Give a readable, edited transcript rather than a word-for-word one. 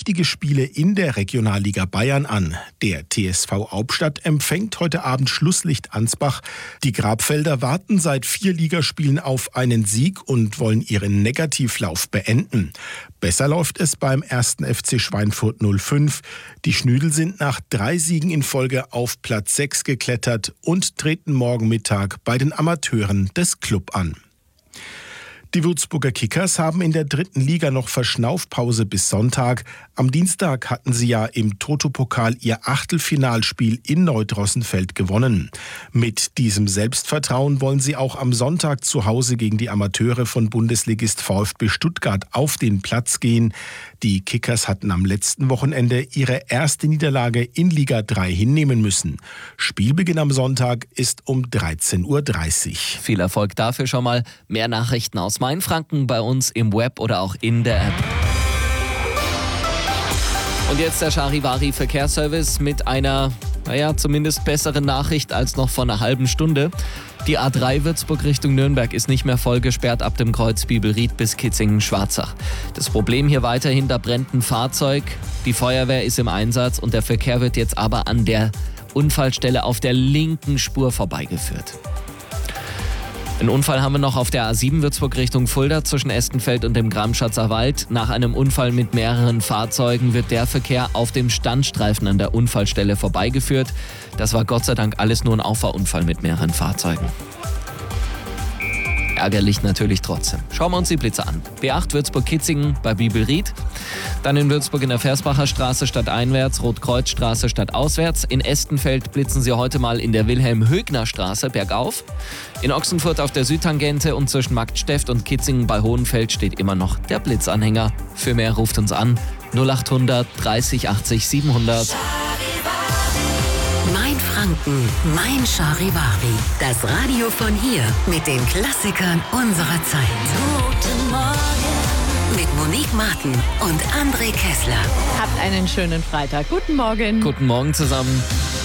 wichtige Spiele in der Regionalliga Bayern an. Der TSV Hauptstadt empfängt heute Abend Schlusslicht Ansbach. Die Grabfelder warten seit 4 Ligaspielen auf einen Sieg und wollen ihren Negativlauf beenden. Besser läuft es beim 1. FC Schweinfurt 05. Die Schnüdel sind nach 3 Siegen in Folge auf Platz 6 geklettert und treten morgen Mittag bei den Amateuren des Club an. Die Würzburger Kickers haben in der 3. Liga noch Verschnaufpause bis Sonntag. Am Dienstag hatten sie ja im Toto-Pokal ihr Achtelfinalspiel in Neudrossenfeld gewonnen. Mit diesem Selbstvertrauen wollen sie auch am Sonntag zu Hause gegen die Amateure von Bundesligist VfB Stuttgart auf den Platz gehen. Die Kickers hatten am letzten Wochenende ihre erste Niederlage in Liga 3 hinnehmen müssen. Spielbeginn am Sonntag ist um 13:30 Uhr. Viel Erfolg dafür schon mal. Mehr Nachrichten aus Mainfranken bei uns im Web oder auch in der App. Und jetzt der Charivari Verkehrsservice mit einer, zumindest besseren Nachricht als noch vor einer halben Stunde. Die A3 Würzburg Richtung Nürnberg ist nicht mehr voll gesperrt ab dem Kreuz Bibelried bis Kitzingen-Schwarzach. Das Problem hier weiterhin, da brennt ein Fahrzeug, die Feuerwehr ist im Einsatz und der Verkehr wird jetzt aber an der Unfallstelle auf der linken Spur vorbeigeführt. Einen Unfall haben wir noch auf der A7 Würzburg Richtung Fulda zwischen Estenfeld und dem Gramschatzer Wald. Nach einem Unfall mit mehreren Fahrzeugen wird der Verkehr auf dem Standstreifen an der Unfallstelle vorbeigeführt. Das war Gott sei Dank alles nur ein Auffahrunfall mit mehreren Fahrzeugen. Ärgerlich natürlich trotzdem. Schauen wir uns die Blitze an. B8 Würzburg-Kitzingen bei Bibelried. Dann in Würzburg in der Versbacher Straße stadteinwärts, Rotkreuzstraße stadtauswärts. In Estenfeld blitzen Sie heute mal in der Wilhelm-Högner-Straße bergauf. In Ochsenfurt auf der Südtangente und zwischen Marktsteft und Kitzingen bei Hohenfeld steht immer noch der Blitzanhänger. Für mehr ruft uns an 0800 30 80 700. Mainfranken, mein Charivari. Das Radio von hier mit den Klassikern unserer Zeit. Guten Morgen. Mit Monique Martin und André Kessler. Habt einen schönen Freitag. Guten Morgen. Guten Morgen zusammen.